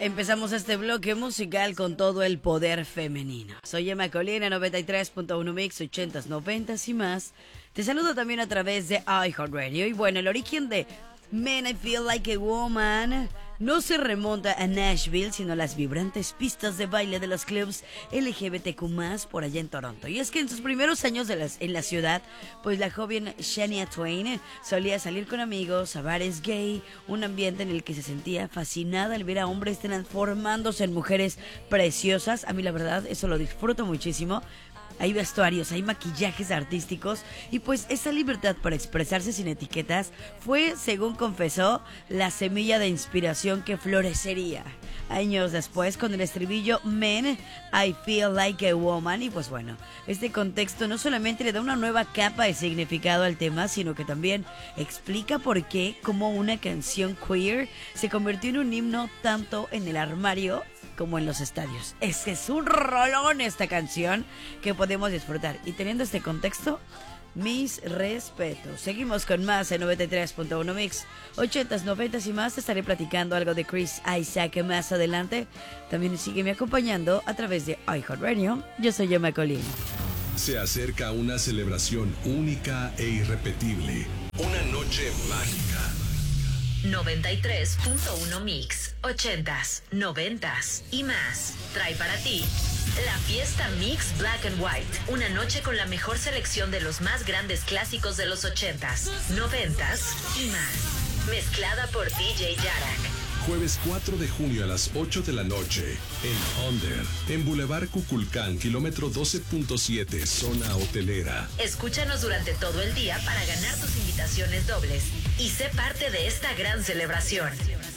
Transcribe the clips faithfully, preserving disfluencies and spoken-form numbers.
empezamos este bloque musical con todo el poder femenino. Soy Emma Colina, noventa y tres punto uno Mix, ochentas, noventas y más. Te saludo también a través de iHeartRadio. Y bueno, el origen de Man, I Feel Like a Woman no se remonta a Nashville, sino a las vibrantes pistas de baile de los clubs L G B T Q más, por allá en Toronto. Y es que en sus primeros años de las, en la ciudad, pues la joven Shania Twain solía salir con amigos a bares gay, un ambiente en el que se sentía fascinada al ver a hombres transformándose en mujeres preciosas. A mí la verdad, eso lo disfruto muchísimo. Hay vestuarios, hay maquillajes artísticos y pues esa libertad para expresarse sin etiquetas fue, según confesó, la semilla de inspiración que florecería años después con el estribillo Men, I Feel Like a Woman. Y pues bueno, este contexto no solamente le da una nueva capa de significado al tema, sino que también explica por qué como una canción queer se convirtió en un himno tanto en el armario como en los estadios. Es que es un rolón esta canción que podemos disfrutar. Y teniendo este contexto, mis respetos. Seguimos con más en noventa y tres punto uno Mix, ochentas, noventas y más. Te estaré platicando algo de Chris Isaak más adelante. También sígueme acompañando a través de iHeartRadio. Yo soy Emma Colina. Se acerca una celebración única e irrepetible. Una noche mágica. noventa y tres punto uno Mix, ochentas, noventas y más. Trae para ti la fiesta Mix Black and White. Una noche con la mejor selección de los más grandes clásicos de los ochentas, noventas y más. Mezclada por D J Yarak. Jueves cuatro de junio a las ocho de la noche en Under, en Boulevard Cuculcán, kilómetro doce punto siete, zona hotelera. Escúchanos durante todo el día para ganar tus invitaciones dobles y sé parte de esta gran celebración.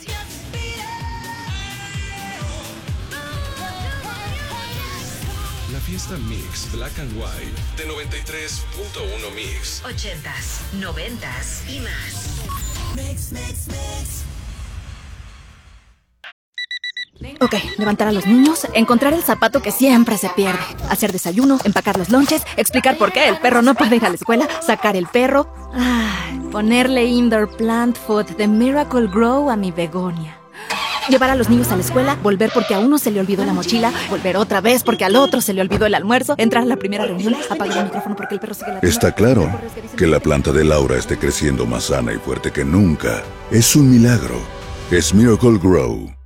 La fiesta Mix Black and White de noventa y tres punto uno Mix. ochentas, noventas y más. Mix, mix, mix. Ok, levantar a los niños, encontrar el zapato que siempre se pierde, hacer desayuno, empacar los lonches, explicar por qué el perro no puede ir a la escuela, sacar el perro, ay, ponerle indoor plant food de Miracle Grow a mi begonia. Llevar a los niños a la escuela, volver porque a uno se le olvidó la mochila, volver otra vez porque al otro se le olvidó el almuerzo, entrar a la primera reunión, apagar el micrófono porque el perro sigue la... Está claro que la planta de Laura esté creciendo más sana y fuerte que nunca. Es un milagro. Es Miracle Grow.